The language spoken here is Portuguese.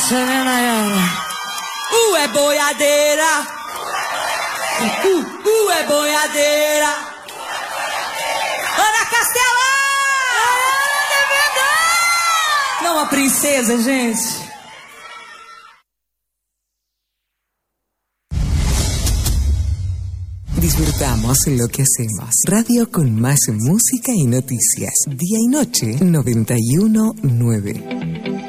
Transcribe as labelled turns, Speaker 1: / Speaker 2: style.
Speaker 1: Serena. É boiadeira. É boiadeira. Ana Castela! Não, a princesa, gente.
Speaker 2: Disfrutamos lo que hacemos. Radio con más música y noticias. Día y noche 91.9.